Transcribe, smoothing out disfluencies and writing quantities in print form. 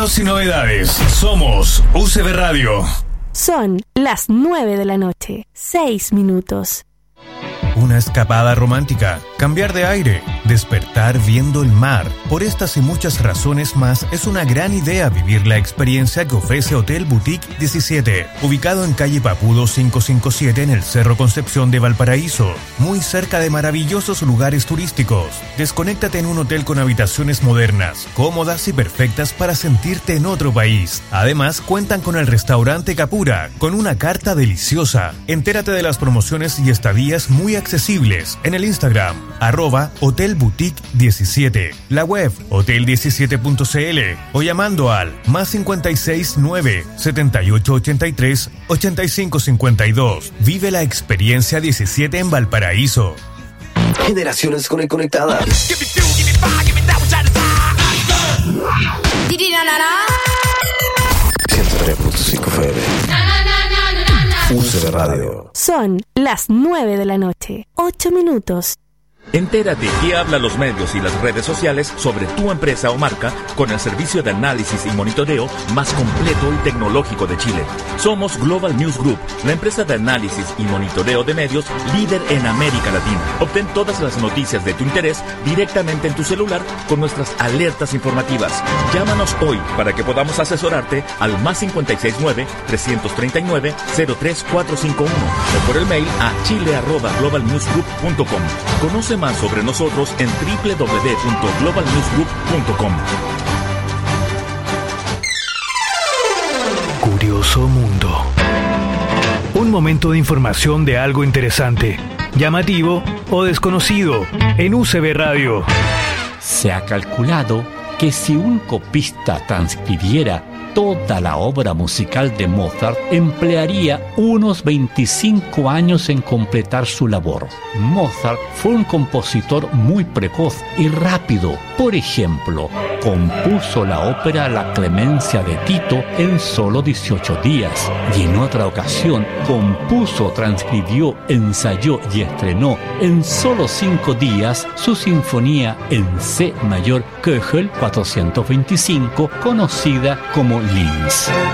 Éxitos y novedades. Somos UCB Radio. Son las 9 de la noche, 6 minutos. Una escapada romántica, cambiar de aire, despertar viendo el mar. Por estas y muchas razones más, es una gran idea vivir la experiencia que ofrece Hotel Boutique 17, ubicado en calle Papudo 557 en el Cerro Concepción de Valparaíso, muy cerca de maravillosos lugares turísticos. Desconéctate en un hotel con habitaciones modernas, cómodas y perfectas para sentirte en otro país. Además, cuentan con el restaurante Capura, con una carta deliciosa. Entérate de las promociones y estadías muy accesibles en el Instagram, @hotelboutique17, la web hotel17.cl o llamando al +56 9 7883 8552. Vive la experiencia 17 en Valparaíso. Generaciones conectadas. 103.5 FM. UCB Radio. Son las 9 de la noche, 8 minutos. Entérate qué hablan los medios y las redes sociales sobre tu empresa o marca con el servicio de análisis y monitoreo más completo y tecnológico de Chile. Somos Global News Group, la empresa de análisis y monitoreo de medios líder en América Latina. Obtén todas las noticias de tu interés directamente en tu celular con nuestras alertas informativas. Llámanos hoy para que podamos asesorarte al +569 339 03451 o por el mail a chile@globalnewsgroup.com. Conoce más sobre nosotros en www.globalnewsgroup.com. Curioso Mundo. Un momento de información de algo interesante, llamativo o desconocido en UCB Radio. Se ha calculado que si un copista transcribiera toda la obra musical de Mozart, emplearía unos 25 años en completar su labor. Mozart fue un compositor muy precoz y rápido. Por ejemplo, compuso la ópera La Clemencia de Tito en solo 18 días. Y en otra ocasión, compuso, transcribió, ensayó y estrenó en solo 5 días su sinfonía en C mayor Köchel 425, conocida como Linz.